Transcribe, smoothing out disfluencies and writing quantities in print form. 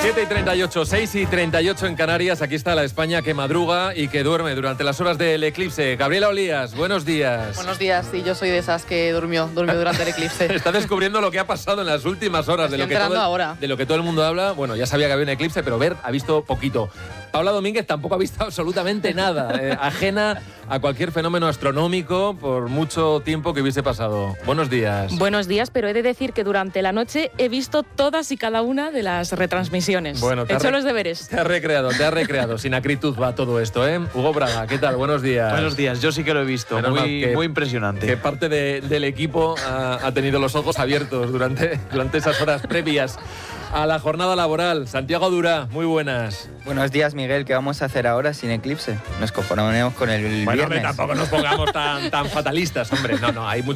7:38, 6:38 en Canarias. Aquí está la España que madruga y que duerme durante las horas del eclipse. Gabriela Olías, buenos días. Buenos días, sí, yo soy de esas que durmió durante el eclipse. Está descubriendo lo que ha pasado en las últimas horas. De lo que todo el mundo habla. Bueno, ya sabía que había un eclipse, pero ha visto poquito. Paula Domínguez tampoco ha visto absolutamente nada, ajena a cualquier fenómeno astronómico por mucho tiempo que hubiese pasado. Buenos días. Buenos días, pero he de decir que durante la noche he visto todas y cada una de las retransmisiones. Bueno, he hecho los deberes. Te has recreado. Sin acritud va todo esto, ¿eh? Hugo Braga, ¿qué tal? Buenos días. Buenos días, yo sí que lo he visto, muy impresionante. Que parte del equipo ha tenido los ojos abiertos durante esas horas previas a la jornada laboral. Santiago Durá, muy buenas. Buenos días, Miguel. ¿Qué vamos a hacer ahora sin eclipse? Nos conformamos con el viernes. Bueno, hombre, tampoco nos pongamos tan fatalistas, hombre. No, hay